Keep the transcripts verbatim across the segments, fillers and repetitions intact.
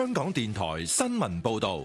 香港電台新聞報道。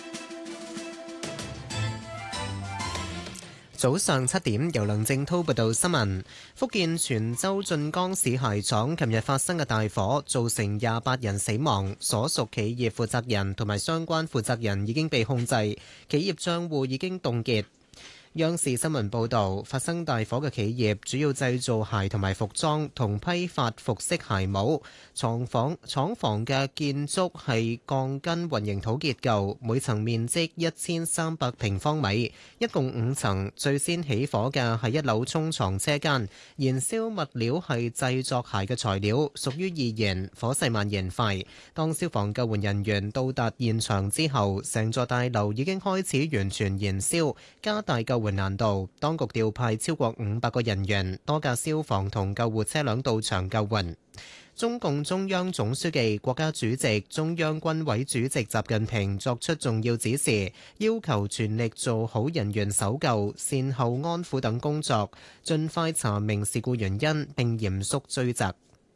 早上七點，由梁正滔報道新聞。福建泉州晉江市鞋廠琴日發生嘅大火，造成廿八人死亡，所屬企業負責人同埋相關負責人已經被控制，企業賬戶已經凍結。央視新聞報導，發生大火嘅企業主要製造鞋同埋服裝，同批發服飾鞋帽。廠房廠房嘅建築係鋼筋混凝土結構，每層面積一千三百平方米，一共五層。最先起火嘅係一樓沖床車間，燃燒物料係製作鞋嘅材料，屬於易燃，火勢蔓延快。當消防救援人員到達現場之後，成座大樓已經開始完全燃燒，加大救援難度，當局調派超過五百個人員、多架消防同救護車輛到場救援。中共中央總書記、國家主席、中央軍委主席習近平作出重要指示，要求全力做好人員搜救、善後安撫等工作，盡快查明事故原因並嚴肅追責。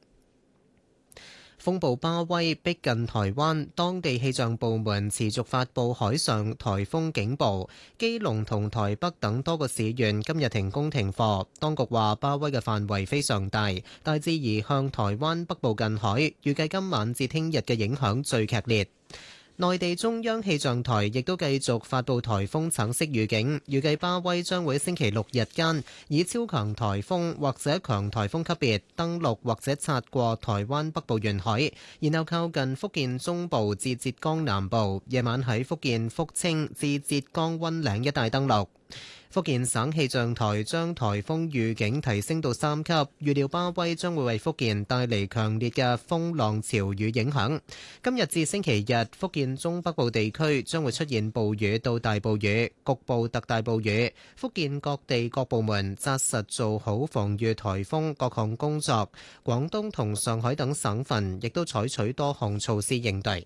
風暴巴威逼近台灣，當地氣象部門持續發布海上颱風警報。基隆同台北等多個市縣今日停工停課。當局話巴威嘅範圍非常大，大致移向台灣北部近海，預計今晚至聽日嘅影響最劇烈。內地中央氣象台亦都繼續發布颱風橙色預警，預計巴威將會星期六日間以超強颱風或者強颱風級別登陸或者擦過台灣北部沿海，然後靠近福建中部至浙江南部，夜晚喺福建福清至浙江溫嶺一帶登陸。福建省氣象台將颱風預警提升到三級，預料巴威將會為福建帶嚟強烈嘅風浪潮與影響。今日至星期日，福建中北部地區將會出現暴雨到大暴雨，局部特大暴雨。福建各地各部門紮實做好防禦颱風各項工作。廣東同上海等省份亦都採取多項措施應對。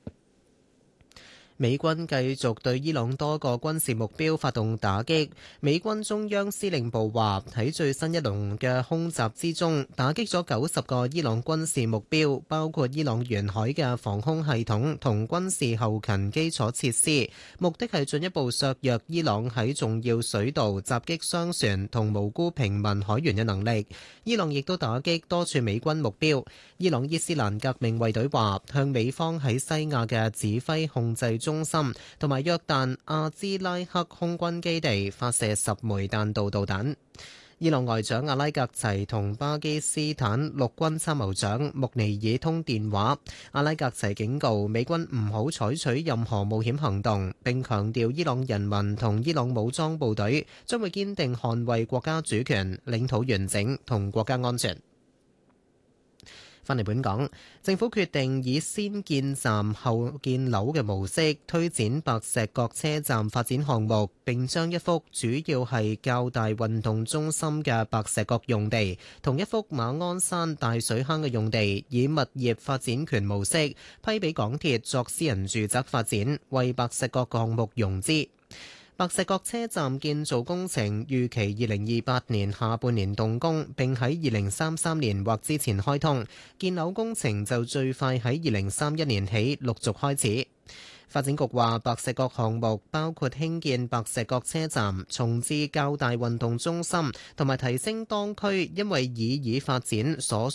美軍繼續對伊朗多個軍事目標發動打擊。美軍中央司令部話，喺最新一輪嘅空襲之中，打擊咗九十個伊朗軍事目標，包括伊朗沿海嘅防空系統同軍事後勤基礎設施，目的係進一步削弱伊朗喺重要水道襲擊商船同無辜平民海員嘅能力。伊朗亦都打擊多處美軍目標。伊朗伊斯蘭革命衛隊話，向美方喺西亞嘅指揮控制中中心同埋約旦阿茲拉克空軍基地發射十枚彈道導彈。伊朗外長阿拉格齊同巴基斯坦陸軍參謀長穆尼爾通電話，阿拉格齊警告美軍唔好採取任何冒險行動，並強調伊朗人民同伊朗武裝部隊將會堅定捍衛國家主權、領土完整同國家安全。返嚟本港，政府決定以先建站後建樓嘅模式推展白石角車站發展項目，並將一幅主要係較大運動中心嘅白石角用地，同一幅馬鞍山大水坑嘅用地，以物業發展權模式批俾港鐵作私人住宅發展，為白石角項目融資。白石角車站建造工程預期二零二八年下半年動工，並喺二零三三年或之前開通。建樓工程就最快喺二零三一年起陸續開始。發展局話，白石角項目包括興建白石角車站、重置較大運動中心，同埋提升當區因為已已發展所